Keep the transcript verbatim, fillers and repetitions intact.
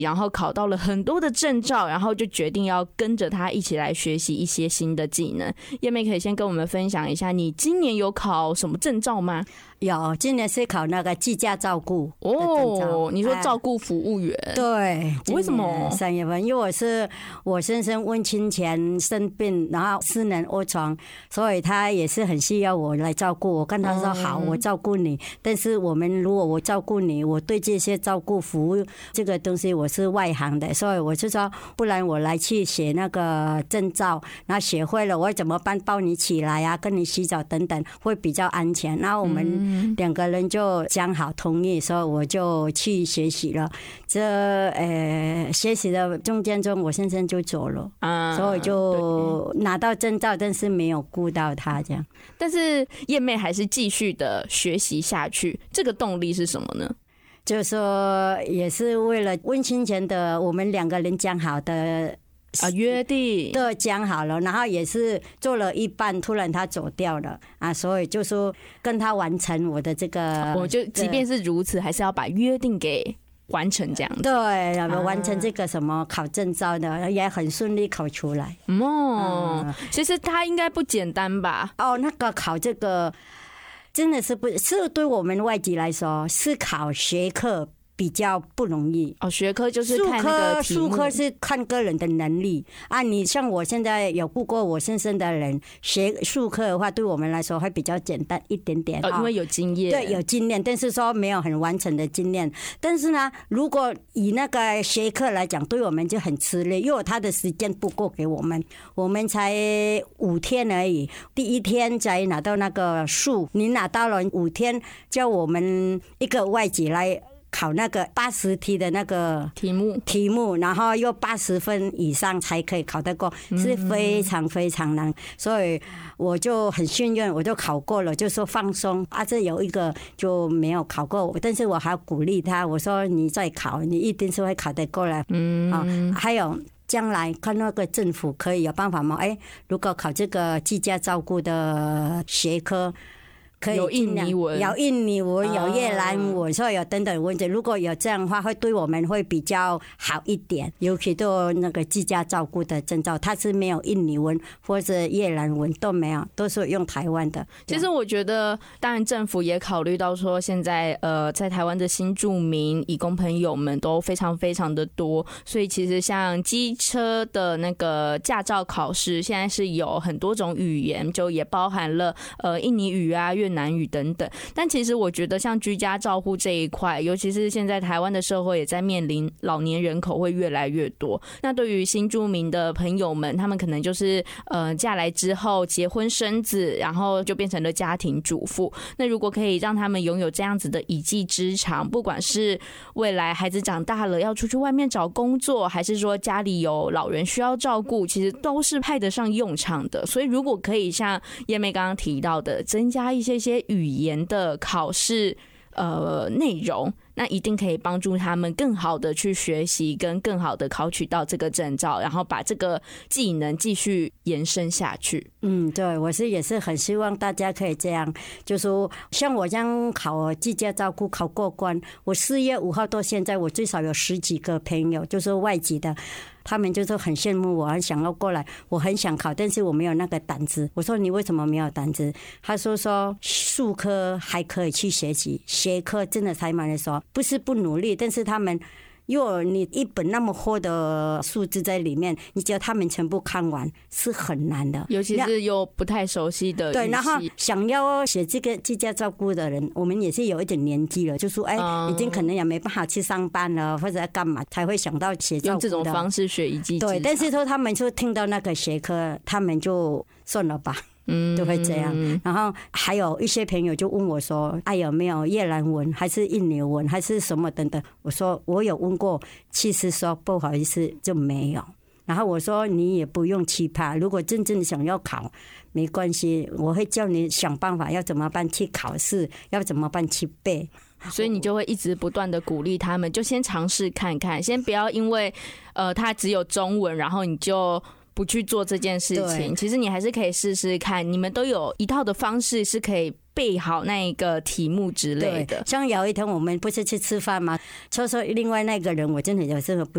然后考到了很多的证照，然后就决定要跟着他一起来学习一些新的技能。叶妹可以先跟我们分享一下，你今年有考什么证照吗？ 有，今年是考那个居家照顾哦。你说照顾服务员？哎、 对， 为什么？ 三月份，因为我是我先生婚亲前生病，然后失能卧床，所以他也是很需要我来照顾。我跟他说好，我照顾你，但是我们如果我照顾你，我对这些照顾服务这个东西我是外行的，所以我就说，不然我来去写那个证照，然后学会了我怎么办，抱你起来啊，跟你洗澡等等，会比较安全。然后我们两个人就讲好同意，所以我就去学习了。这呃学习的中间中，我先生就走了，啊、所以就拿到证照，但是没有顾到他这样。 但是叶妹还是继续的学习下去，这个动力是什么呢？ 就是说，也是为了婚亲前的我们两个人讲好的啊约定， 都讲好了，然后也是做了一半，突然他走掉了啊，所以就说跟他完成我的这个， 我就即便是如此，还是要把约定给完成这样子。 对，然后完成这个什么考证照的，也很顺利考出来。 哦、嗯，其实他应该不简单吧？ 哦，那个考这个。真的是不是对我们外籍来说，是考学科比较不容易哦。学科就是看那个题目， 术科是看个人的能力啊。你像我现在有顾过我先生的人，学术科的话，对我们来说会比较简单一点点， 哦，因为有经验， 对，有经验，但是说没有很完整的经验。但是呢，如果以那个学科来讲，对我们就很吃力，因为他的时间不够给我们，我们才五天而已。第一天才拿到那个数，你拿到了五天，叫我们一个外籍来考那个八十题的那个题目， 题目，然后又八十分以上才可以考得过，是非常非常难。所以我就很幸运，我就考过了，就说放松啊。这有一个就没有考过，但是我还鼓励他，我说你再考，你一定是会考得过来。嗯，啊，还有。将来看那个政府可以有办法吗？哎，如果考这个居家照顾的学科。可以有印尼文， 有印尼文，有越南文，所以有等等文字。如果有这样的话，会对我们会比较好一点。尤其对那个居家照顾的证照，它是没有印尼文或者越南文都没有，都是用台湾的。 其实我觉得，当然政府也考虑到说，现在呃，在台湾的新住民、移工朋友们都非常非常的多，所以其实像机车的那个驾照考试，现在是有很多种语言，就也包含了呃印尼语啊、越南语等等。但其实我觉得像居家照护这一块，尤其是现在台湾的社会也在面临老年人口会越来越多，那对于新住民的朋友们，他们可能就是呃嫁来之后结婚生子，然后就变成了家庭主妇。那如果可以让他们拥有这样子的一技之长，不管是未来孩子长大了要出去外面找工作，还是说家里有老人需要照顾，其实都是派得上用场的。所以如果可以像叶妹刚刚提到的，增加一些些语言的考试呃内容，那一定可以帮助他们更好的去学习，跟更好的考取到这个证照，然后把这个技能继续延伸下去。 嗯，对，我是也是很希望大家可以这样，就说像我这样考居家照顾考过关，我四月五号到现在，我最少有十几个朋友，就是外籍的。他们就是很羡慕我，很想要过来。我很想考，但是我没有那个胆子。我说你为什么没有胆子？他说说术科还可以去学习，学科真的才蛮的说，不是不努力，但是他们。因为你一本那么厚的数字在里面，你叫他们全部看完是很难的， 尤其是又不太熟悉的语系。 对，然后想要写这个居家照顾的人，我们也是有一点年纪了，就说哎，已经可能也没办法去上班了，或者要干嘛，才会想到写照顾的。 用这种方式学一技之长。 对，但是说他们就听到那个学科，他们就算了吧。嗯，就会这样。然后还有一些朋友就问我说：“哎，有没有越南文，还是印尼文，还是什么等等？”我说我有问过，其实说不好意思就没有。然后我说你也不用期盼，如果真正想要考，没关系，我会叫你想办法要怎么办去考试，要怎么办去背。 所以你就会一直不断的鼓励他们，就先尝试看看，先不要因为呃它只有中文，然后你就。不去做这件事情，其实你还是可以试试看。你们都有一套的方式是可以背好那一个题目之类的。 像有一天我们不是去吃饭吗？说说另外那个人，我真的有时候不